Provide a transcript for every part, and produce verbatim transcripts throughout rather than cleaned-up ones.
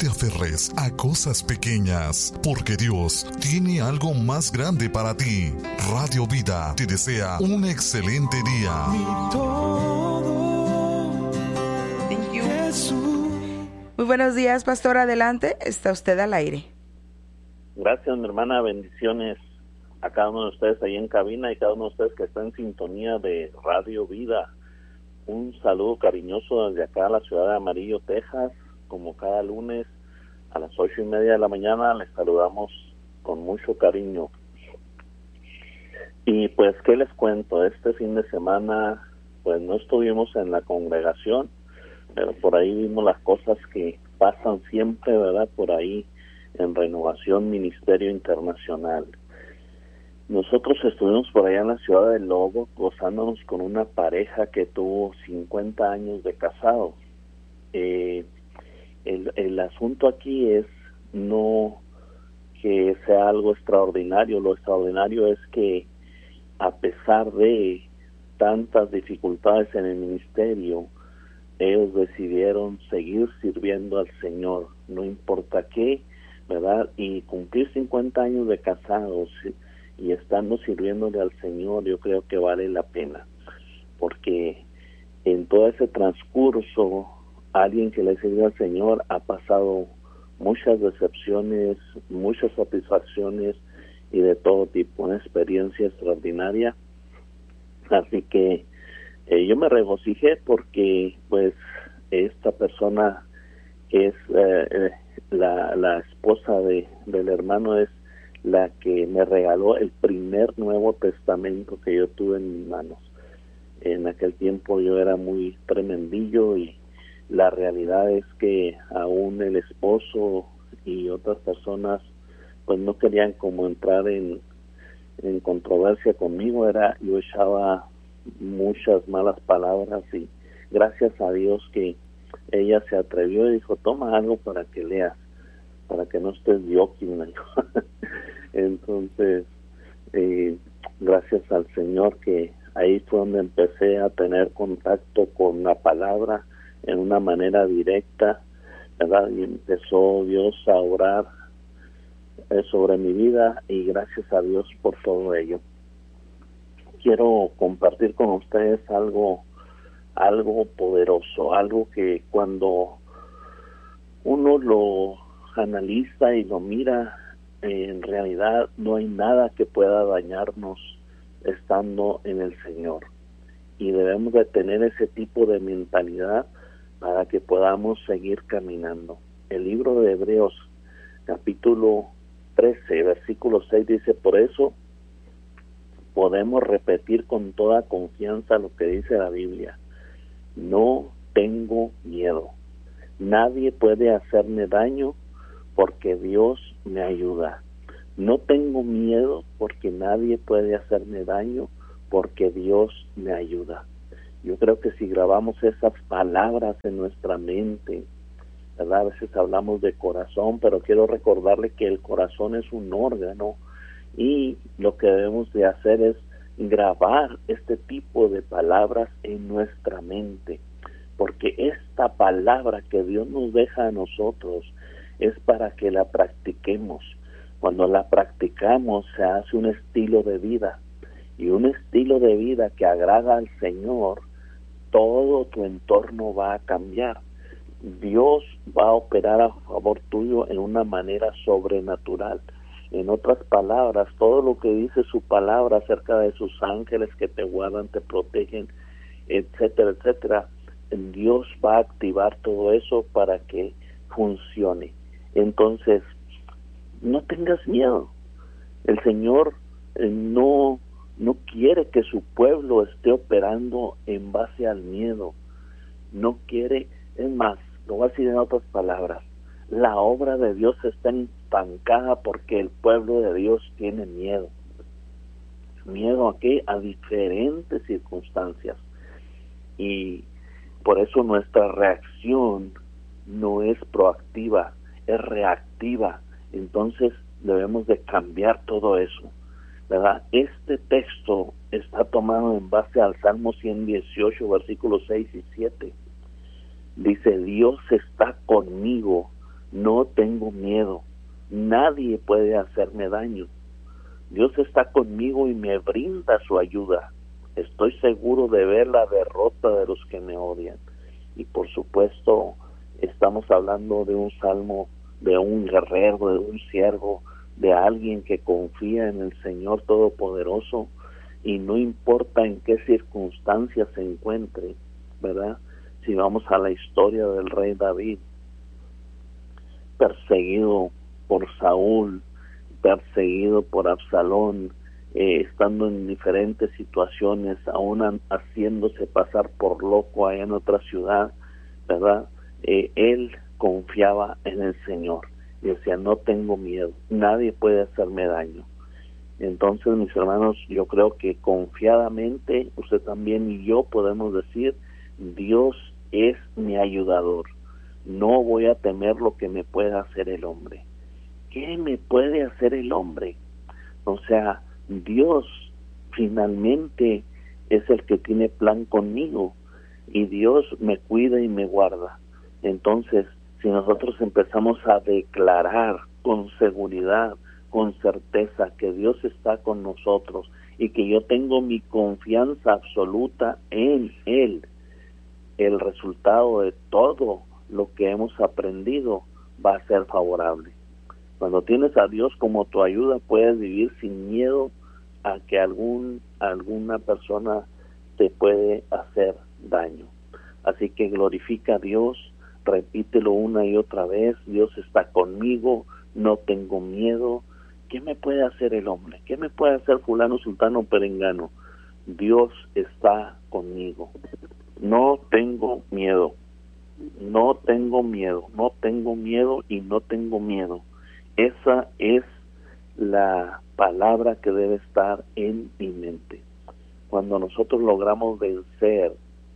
te aferres a cosas pequeñas, porque Dios tiene algo más grande para ti. Radio Vida te desea un excelente día. Mi todo, Thank you. Jesús. Muy buenos días, pastor. Adelante. Está usted al aire. Gracias, mi hermana. Bendiciones a cada uno de ustedes ahí en cabina y cada uno de ustedes que está en sintonía de Radio Vida. Un saludo cariñoso desde acá a la ciudad de Amarillo, Texas. Como cada lunes a las ocho y media de la mañana les saludamos con mucho cariño. Y pues, ¿qué les cuento? Este fin de semana pues no estuvimos en la congregación, pero por ahí vimos las cosas que pasan siempre, ¿verdad? Por ahí en Renovación Ministerio Internacional. Nosotros estuvimos por allá en la ciudad de Lobo gozándonos con una pareja que tuvo cincuenta años de casado. Eh, el, el asunto aquí es no que sea algo extraordinario, lo extraordinario es que a pesar de tantas dificultades en el ministerio, ellos decidieron seguir sirviendo al Señor, no importa qué, ¿verdad? Y cumplir cincuenta años de casados y estando sirviéndole al Señor, yo creo que vale la pena, porque en todo ese transcurso, alguien que le sirve al Señor ha pasado muchas decepciones, muchas satisfacciones y de todo tipo, una experiencia extraordinaria. Así que eh, yo me regocijé porque pues esta persona que es eh, eh, la, la esposa de, del hermano es la que me regaló el primer Nuevo Testamento que yo tuve en mis manos. En aquel tiempo yo era muy tremendillo y la realidad es que aún el esposo y otras personas pues no querían como entrar en, en controversia conmigo. Era yo echaba muchas malas palabras y gracias a Dios que ella se atrevió y dijo, toma algo para que leas, para que no estés joking. Entonces eh, gracias al Señor que ahí fue donde empecé a tener contacto con la palabra en una manera directa, ¿verdad? Y empezó Dios a orar eh, sobre mi vida y gracias a Dios por todo ello. Quiero compartir con ustedes algo, algo poderoso, algo que cuando uno lo analiza y lo mira, eh, en realidad no hay nada que pueda dañarnos estando en el Señor. Y debemos de tener ese tipo de mentalidad para que podamos seguir caminando. El libro de Hebreos, capítulo trece, versículo seis, dice, por eso podemos repetir con toda confianza lo que dice la Biblia. No tengo miedo. Nadie puede hacerme daño porque Dios me ayuda. No tengo miedo porque nadie puede hacerme daño porque Dios me ayuda. Yo creo que si grabamos esas palabras en nuestra mente, ¿verdad? A veces hablamos de corazón, pero quiero recordarle que el corazón es un órgano y lo que debemos de hacer es grabar este tipo de palabras en nuestra mente, porque esta palabra que Dios nos deja a nosotros es para que la practiquemos. Cuando la practicamos se hace un estilo de vida, y un estilo de vida que agrada al Señor, todo tu entorno va a cambiar. Dios va a operar a favor tuyo en una manera sobrenatural. En otras palabras, todo lo que dice su palabra acerca de sus ángeles que te guardan, te protegen, etcétera, etcétera, Dios va a activar todo eso para que funcione. Entonces, no tengas miedo. El Señor eh, no no quiere que su pueblo esté operando en base al miedo. No quiere, es más, lo voy a decir en otras palabras, la obra de Dios está estancada porque el pueblo de Dios tiene miedo. ¿Miedo a qué? A diferentes circunstancias. Y por eso nuestra reacción no es proactiva, es reactiva. Entonces debemos de cambiar todo eso, ¿verdad? Este texto está tomado en base al Salmo ciento dieciocho, versículos seis y siete. Dice, Dios está conmigo, no tengo miedo, nadie puede hacerme daño. Dios está conmigo y me brinda su ayuda. Estoy seguro de ver la derrota de los que me odian. Y por supuesto, estamos hablando de un salmo, de un guerrero, de un siervo, de alguien que confía en el Señor Todopoderoso, y no importa en qué circunstancias se encuentre, ¿verdad? Si vamos a la historia del rey David, perseguido por Saúl, perseguido por Absalón, eh, estando en diferentes situaciones, aún haciéndose pasar por loco allá en otra ciudad, ¿verdad? Eh, él confiaba en el Señor y decía, no tengo miedo, nadie puede hacerme daño. Entonces, mis hermanos, yo creo que confiadamente usted también y yo podemos decir, Dios es mi ayudador, no voy a temer lo que me pueda hacer el hombre. ¿Qué me puede hacer el hombre? O sea, Dios finalmente es el que tiene plan conmigo y Dios me cuida y me guarda. Entonces, si nosotros empezamos a declarar con seguridad, con certeza que Dios está con nosotros y que yo tengo mi confianza absoluta en Él, el resultado de todo lo que hemos aprendido va a ser favorable. Cuando tienes a Dios como tu ayuda, puedes vivir sin miedo a que algún alguna persona te puede hacer daño. Así que glorifica a Dios, repítelo una y otra vez, Dios está conmigo, no tengo miedo. ¿Qué me puede hacer el hombre? ¿Qué me puede hacer fulano, sultano, perengano? Dios está conmigo. No tengo miedo, no tengo miedo, no tengo miedo y no tengo miedo. Esa es la palabra que debe estar en mi mente. Cuando nosotros logramos vencer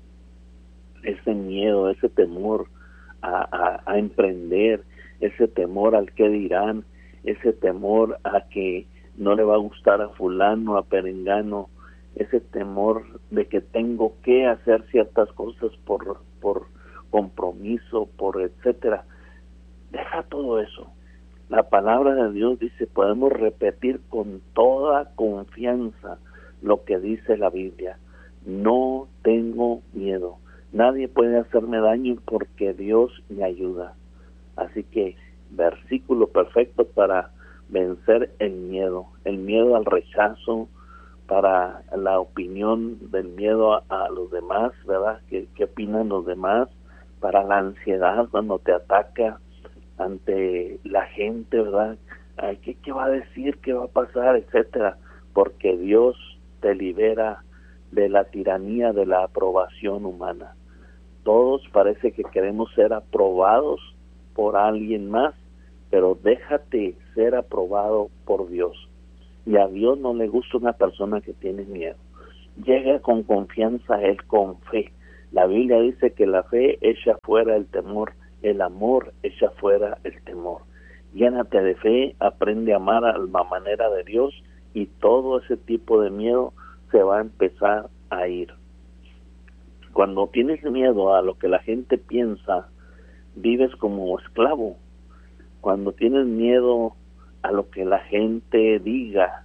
ese miedo, ese temor a, a, a emprender, ese temor al qué dirán, ese temor a que no le va a gustar a fulano, a perengano, ese temor de que tengo que hacer ciertas cosas por, por compromiso, por etcétera. Deja todo eso. La palabra de Dios dice, podemos repetir con toda confianza lo que dice la Biblia. No tengo miedo. Nadie puede hacerme daño porque Dios me ayuda. Así que, versículo perfecto para vencer el miedo. El miedo al rechazo, para la opinión del miedo a, a los demás, ¿verdad? ¿Qué, qué opinan los demás? Para la ansiedad cuando te ataca ante la gente, ¿verdad? Ay, ¿qué, ¿Qué va a decir? ¿Qué va a pasar? Etcétera. Porque Dios te libera de la tiranía de la aprobación humana. Todos parece que queremos ser aprobados por alguien más, pero déjate ser aprobado por Dios. Y a Dios no le gusta una persona que tiene miedo. Llega con confianza a Él, con fe. La Biblia dice que la fe echa fuera el temor, el amor echa fuera el temor. Llénate de fe, aprende a amar a la manera de Dios y todo ese tipo de miedo se va a empezar a ir. Cuando tienes miedo a lo que la gente piensa, vives como esclavo. Cuando tienes miedo a lo que la gente diga,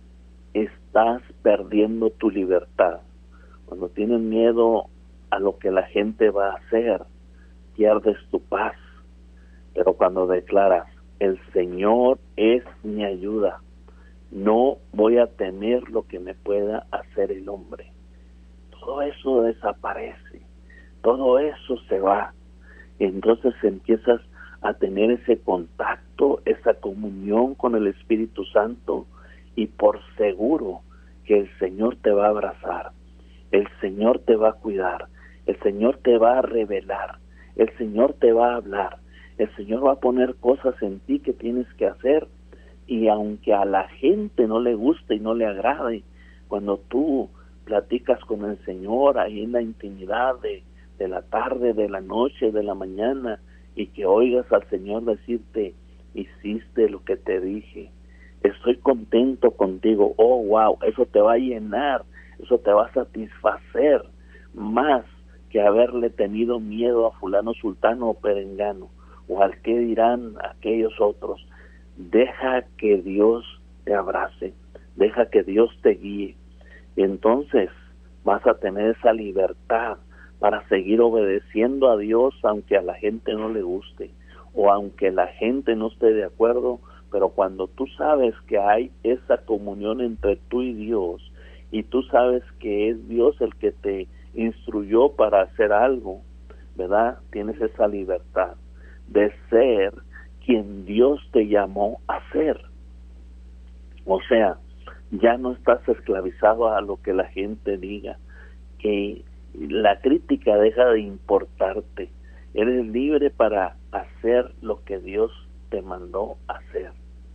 estás perdiendo tu libertad. Cuando tienes miedo a lo que la gente va a hacer, pierdes tu paz. Pero cuando declaras, el Señor es mi ayuda, no voy a temer lo que me pueda hacer el hombre, todo eso desaparece, todo eso se va. Entonces empiezas a tener ese contacto, esa comunión con el Espíritu Santo, y por seguro que el Señor te va a abrazar, el Señor te va a cuidar, el Señor te va a revelar, el Señor te va a hablar, el Señor va a poner cosas en ti que tienes que hacer, y aunque a la gente no le guste y no le agrade, cuando tú platicas con el Señor ahí en la intimidad de, de la tarde, de la noche, de la mañana, y que oigas al Señor decirte, hiciste lo que te dije, estoy contento contigo, oh wow, eso te va a llenar, eso te va a satisfacer más que haberle tenido miedo a fulano, sultano o perengano. o al qué dirán aquellos otros. Deja que Dios te abrace, deja que Dios te guíe. Entonces vas a tener esa libertad para seguir obedeciendo a Dios, aunque a la gente no le guste, o aunque la gente no esté de acuerdo. Pero cuando tú sabes que hay esa comunión entre tú y Dios, y tú sabes que es Dios el que te instruyó para hacer algo, ¿verdad? Tienes esa libertad de ser quien Dios te llamó a ser. O sea, ya no estás esclavizado a lo que la gente diga, que la crítica deja de importarte. Eres libre para hacer lo que Dios te mandó hacer.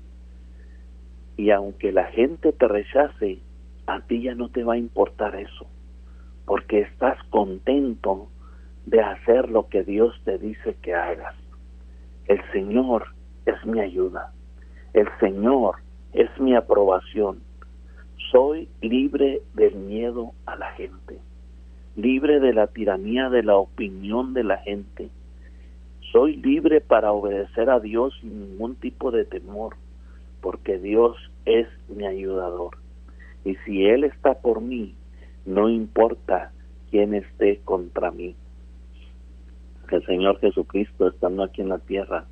Y aunque la gente te rechace, a ti ya no te va a importar eso, porque estás contento de hacer lo que Dios te dice que hagas. El Señor es mi ayuda, el Señor es mi aprobación. Soy libre del miedo a la gente, libre de la tiranía de la opinión de la gente. Soy libre para obedecer a Dios sin ningún tipo de temor, porque Dios es mi ayudador. Y si Él está por mí, no importa quién esté contra mí. El Señor Jesucristo, estando aquí en la tierra,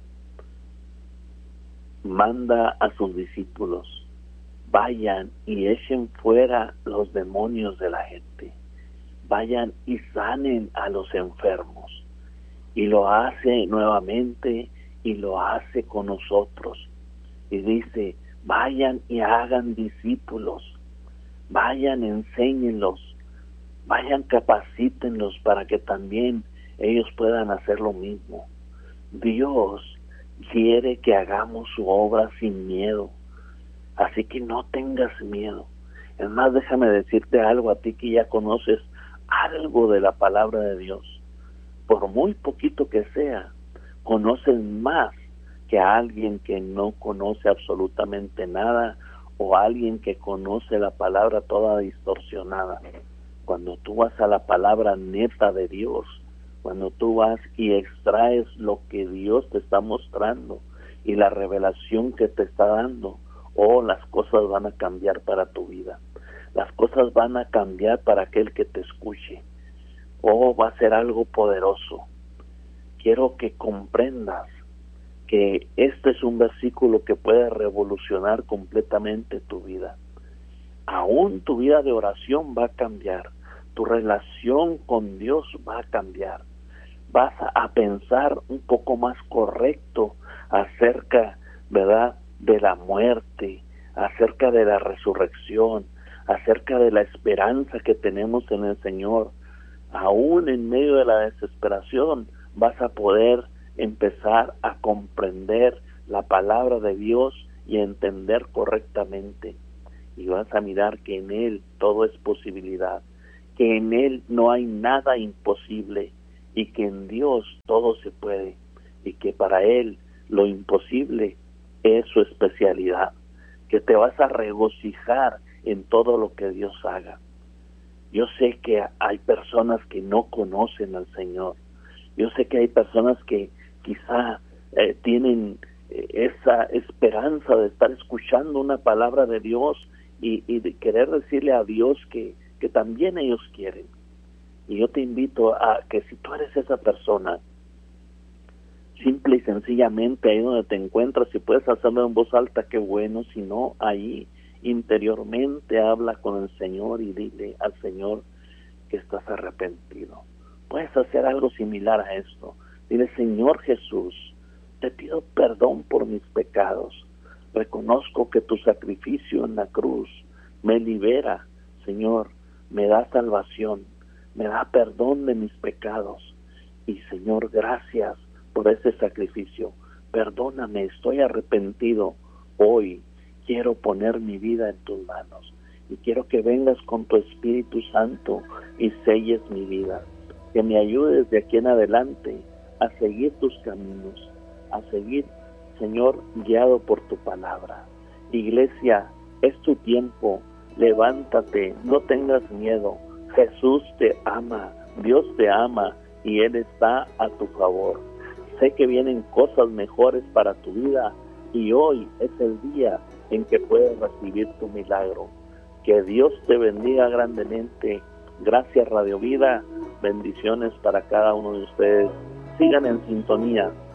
manda a sus discípulos: vayan y echen fuera los demonios de la gente, vayan y sanen a los enfermos. Y lo hace nuevamente y lo hace con nosotros. Y dice: vayan y hagan discípulos, vayan, enséñenlos, vayan, capacítenlos para que también ellos puedan hacer lo mismo. Dios quiere que hagamos su obra sin miedo, así que no tengas miedo. Es más, déjame decirte algo a ti que ya conoces algo de la palabra de Dios. Por muy poquito que sea, conoces más que a alguien que no conoce absolutamente nada, o a alguien que conoce la palabra toda distorsionada. Cuando tú vas a la palabra neta de Dios, cuando tú vas y extraes lo que Dios te está mostrando y la revelación que te está dando, oh, las cosas van a cambiar para tu vida. Las cosas van a cambiar para aquel que te escuche. Oh, va a ser algo poderoso. Quiero que comprendas que este es un versículo que puede revolucionar completamente tu vida. Aún tu vida de oración va a cambiar. Tu relación con Dios va a cambiar. Vas a pensar un poco más correcto acerca, ¿verdad?, de la muerte, acerca de la resurrección, acerca de la esperanza que tenemos en el Señor. Aún en medio de la desesperación vas a poder empezar a comprender la palabra de Dios y a entender correctamente. Y vas a mirar que en Él todo es posibilidad, que en Él no hay nada imposible, y que en Dios todo se puede, y que para Él lo imposible es su especialidad, que te vas a regocijar en todo lo que Dios haga. Yo sé que hay personas que no conocen al Señor. Yo sé que hay personas que quizá eh, tienen eh, esa esperanza de estar escuchando una palabra de Dios y, y de querer decirle a Dios que, que también ellos quieren. Y yo te invito a que si tú eres esa persona, simple y sencillamente ahí donde te encuentras, si puedes hacerlo en voz alta, qué bueno. Si no, ahí interiormente habla con el Señor y dile al Señor que estás arrepentido. Puedes hacer algo similar a esto. Dile: Señor Jesús, te pido perdón por mis pecados. Reconozco que tu sacrificio en la cruz me libera, Señor, me da salvación, me da perdón de mis pecados. Y Señor, gracias por ese sacrificio. Perdóname, estoy arrepentido. Hoy quiero poner mi vida en tus manos y quiero que vengas con tu Espíritu Santo y selles mi vida. Que me ayudes de aquí en adelante a seguir tus caminos, a seguir, Señor, guiado por tu palabra. Iglesia, es tu tiempo. Levántate, no tengas miedo. Jesús te ama, Dios te ama y Él está a tu favor. sé que vienen cosas mejores para tu vida y hoy es el día en que puedes recibir tu milagro. Que Dios te bendiga grandemente. Gracias Radio Vida, bendiciones para cada uno de ustedes. Sigan en sintonía